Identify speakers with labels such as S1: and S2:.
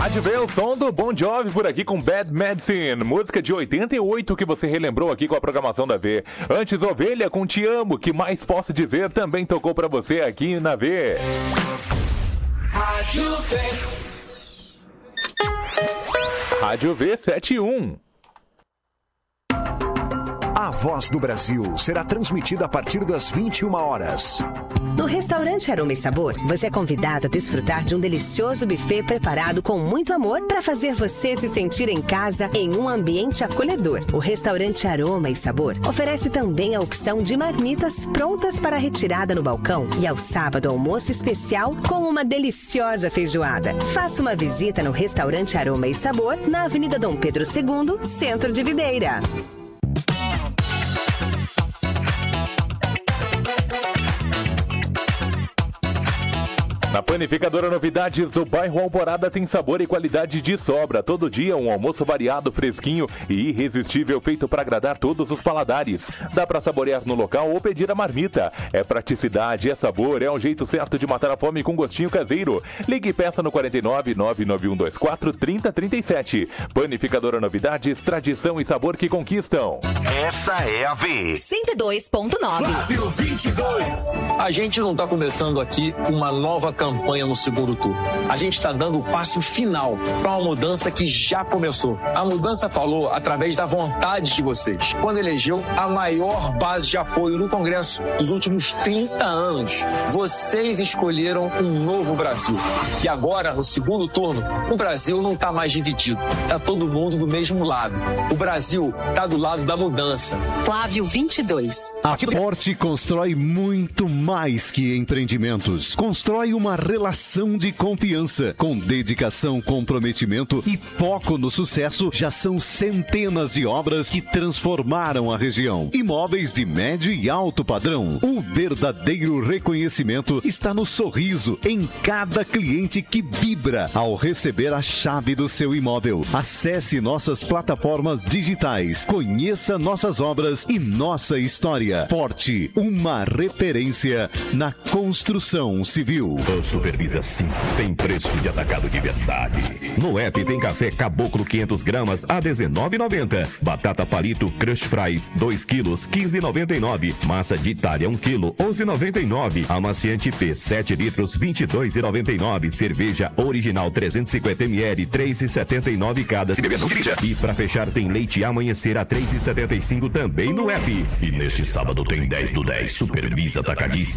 S1: Rádio V, o som do Bon Jovi por aqui com Bad Medicine, música de 88 que você relembrou aqui com a programação da V. Antes, Ovelha com Te Amo, que mais posso dizer, também tocou pra você aqui na V.
S2: Rádio V.
S1: Rádio V 71.
S3: A Voz do Brasil será transmitida a partir das 21 horas.
S4: No restaurante Aroma e Sabor, você é convidado a desfrutar de um delicioso buffet preparado com muito amor para fazer você se sentir em casa em um ambiente acolhedor. O restaurante Aroma e Sabor oferece também a opção de marmitas prontas para retirada no balcão e ao sábado almoço especial com uma deliciosa feijoada. Faça uma visita no restaurante Aroma e Sabor na Avenida Dom Pedro II, Centro de Videira.
S1: Na Panificadora Novidades do bairro Alvorada tem sabor e qualidade de sobra. Todo dia um almoço variado, fresquinho e irresistível feito para agradar todos os paladares. Dá para saborear no local ou pedir a marmita. É praticidade, é sabor, é um jeito certo de matar a fome com gostinho caseiro. Ligue e peça no 49 99124 3037. Panificadora Novidades, tradição e sabor que conquistam.
S3: Essa é a V.
S2: 102.9.
S3: Flávio 22.
S5: A gente não está começando aqui uma nova campanha no segundo turno. A gente está dando o passo final para uma mudança que já começou. A mudança falou através da vontade de vocês, quando elegeu a maior base de apoio no Congresso dos últimos 30 anos. Vocês escolheram um novo Brasil. E agora, no segundo turno, o Brasil não está mais dividido. Está todo mundo do mesmo lado. O Brasil está do lado da mudança.
S2: Flávio 22.
S6: A Forte constrói muito mais que empreendimentos. Constrói uma relação de confiança. Com dedicação, comprometimento e foco no sucesso, já são centenas de obras que transformaram a região. Imóveis de médio e alto padrão. O verdadeiro reconhecimento está no sorriso em cada cliente que vibra ao receber a chave do seu imóvel. Acesse nossas plataformas digitais, conheça nossas obras e nossa história. Forte, uma referência na construção civil.
S7: O Supervisa 5 tem preço de atacado de verdade. No app tem café Caboclo 500 gramas a R$19,90. Batata palito Crush Fries 2 quilos 15,99. Massa de Itália 1 quilo 11,99. Amaciante P 7 litros 22,99. Cerveja original 350 ml 3,79 cada. Se beber não dirija. E pra fechar tem leite Amanhecer a 3,75 também no app. E neste sábado tem 10 do 10 Supervisa Atacadista.